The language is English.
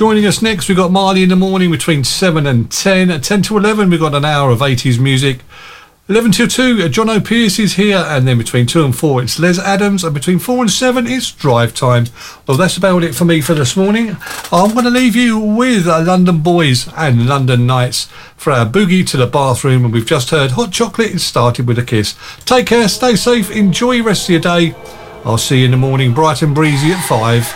Joining us next, we've got Marley in the morning between 7 and 10. At 10 to 11, we've got an hour of 80s music. 11 till 2, John O'Pearce is here, and then between 2 and 4, it's Les Adams, and between 4 and 7, it's Drive Time. Well, that's about it for me for this morning. I'm going to leave you with London Boys and London Nights for our Boogie to the Bathroom, and we've just heard Hot Chocolate. It started with a kiss. Take care, stay safe, enjoy the rest of your day. I'll see you in the morning, bright and breezy at 5.